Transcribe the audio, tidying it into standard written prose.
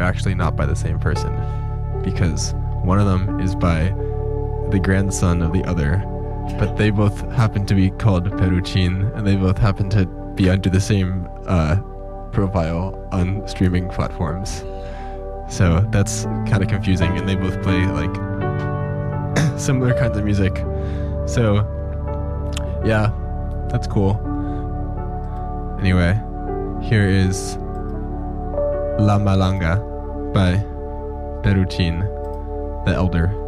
actually not by the same person, because one of them is by the grandson of the other, but they both happen to be called Peruchin, and they both happen to be under the same profile on streaming platforms. So that's kind of confusing, and they both play like similar kinds of music. So yeah, that's cool. Anyway, here is La Malanga by Peruchin the Elder.